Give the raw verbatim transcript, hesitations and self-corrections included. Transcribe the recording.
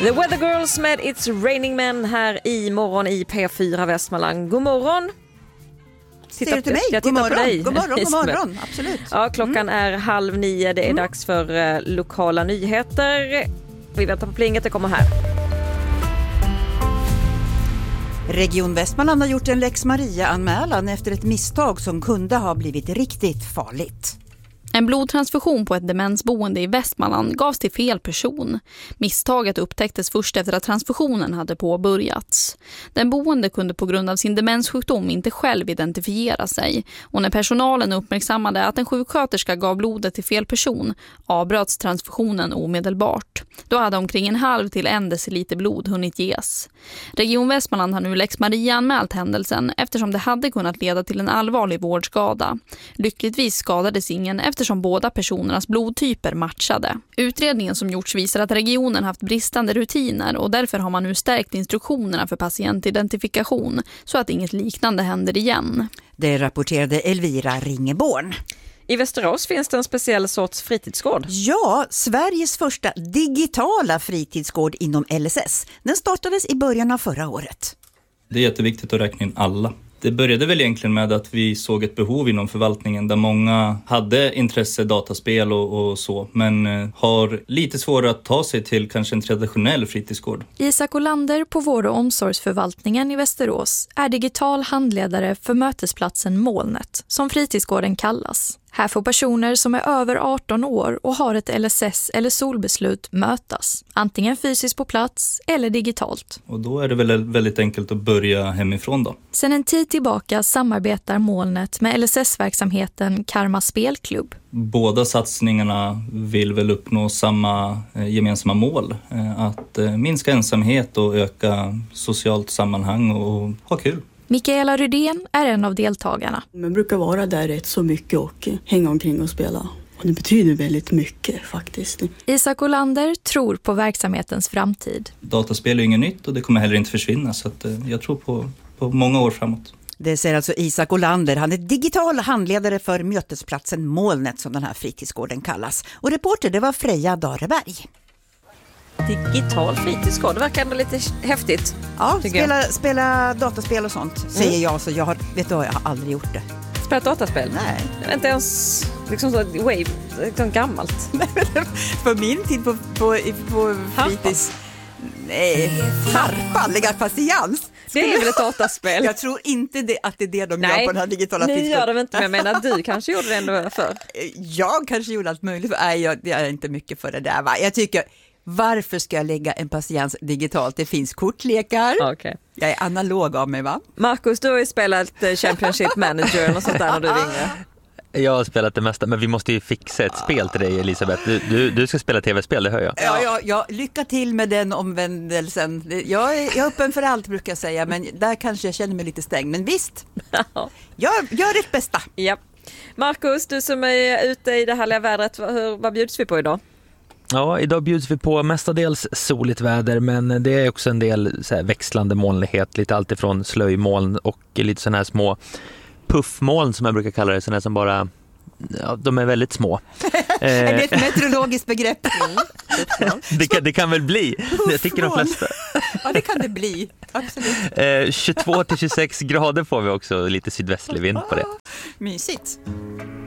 The Weather Girls med It's Raining Men här i morgon i P fyra Västmanland. God morgon. Titta, Ser du till mig? Jag tittar på dig. God morgon, god morgon, absolut. Ja, klockan mm. är halv nio. Det är mm. dags för uh, lokala nyheter. Vi väntar på plinget, det kommer här. Region Västmanland har gjort en Lex Maria-anmälan efter ett misstag som kunde ha blivit riktigt farligt. En blodtransfusion på ett demensboende i Västmanland gavs till fel person. Misstaget upptäcktes först efter att transfusionen hade påbörjats. Den boende kunde på grund av sin demenssjukdom inte själv identifiera sig. Och när personalen uppmärksammade att en sjuksköterska gav blodet till fel person avbröts transfusionen omedelbart. Då hade omkring en halv till en deciliter blod hunnit ges. Region Västmanland har nu Lex Maria anmält händelsen eftersom det hade kunnat leda till en allvarlig vårdskada. Lyckligtvis skadades ingen efter som båda personernas blodtyper matchade. Utredningen som gjorts visar att regionen haft bristande rutiner och därför har man nu stärkt instruktionerna för patientidentifikation så att inget liknande händer igen. Det rapporterade Elvira Ringeborn. I Västerås finns det en speciell sorts fritidsgård. Ja, Sveriges första digitala fritidsgård inom L S S. Den startades i början av förra året. Det är jätteviktigt att räkna in alla. Det började väl egentligen med att vi såg ett behov inom förvaltningen där många hade intresse dataspel och, och så, men eh, har lite svårare att ta sig till kanske en traditionell fritidsgård. Isak Olander på vård- och omsorgsförvaltningen i Västerås är digital handledare för mötesplatsen Molnet, som fritidsgården kallas. Här får personer som är över arton år och har ett L S S- eller solbeslut mötas, antingen fysiskt på plats eller digitalt. Och då är det väl väldigt enkelt att börja hemifrån då. Sen en tid tillbaka samarbetar Molnet med L S S-verksamheten Karma Spelklubb. Båda satsningarna vill väl uppnå samma eh, gemensamma mål. Eh, att eh, minska ensamhet och öka socialt sammanhang och ha kul. Mikaela Rydén är en av deltagarna. Man brukar vara där rätt så mycket och hänga omkring och spela. Och det betyder väldigt mycket faktiskt. Isak Olander tror på verksamhetens framtid. Dataspel är inget nytt och det kommer heller inte försvinna, så att, eh, jag tror på, på många år framåt. Det säger alltså Isak Olander. Han är digital handledare för mötesplatsen Molnet som den här fritidsgården kallas. Och reporter det var Freja Dareberg. Digital fritidsgård, det verkar ändå lite häftigt. Ja, spela, spela dataspel och sånt, mm. säger jag. Så jag har, vet du vad, jag har aldrig gjort det. Spela dataspel? Nej. Det är inte ens liksom så wave, liksom gammalt. På min tid på, på, på fritids... Nej, harpa, lägga patiens. Det är väl ett dataspel? Jag tror inte det, att det är det de Nej, gör på den här digitala fritidsgården. Nej, fritidsgården. gör det inte, men jag menar du kanske gjorde det ändå för. Jag kanske gjorde allt möjligt. Nej, jag, jag är inte mycket för det där. Va? Jag tycker... Varför ska jag lägga en patiens digitalt? Det finns kortlekar. Okay. Jag är analog av mig, va? Marcus, du har ju spelat Championship Manager och sånt där när du ringer. Jag har spelat det mesta, men vi måste ju fixa ett spel till dig, Elisabeth. Du, du, du ska spela tv-spel, det hör jag. Ja, ja, ja, lycka till med den omvändelsen. Jag är, jag är öppen för allt, brukar jag säga, men där kanske jag känner mig lite stängd. Men visst, jag gör det bästa. Ja. Marcus, du som är ute i det härliga vädret, hur, vad bjuds vi på idag? Ja, idag bjuds vi på mestadels soligt väder, men det är också en del så här växlande molnighet, lite allt ifrån slöjmoln och lite sådana här små puffmoln som jag brukar kalla det, sådana här som bara, ja, de är väldigt små. Är det ett meteorologiskt begrepp? det, kan, det kan väl bli, puffmoln. Jag tycker de flesta. Ja, det kan det bli, absolut. Eh, tjugotvå till tjugosex grader får vi också, lite sydvästlig vind på det. Mysigt.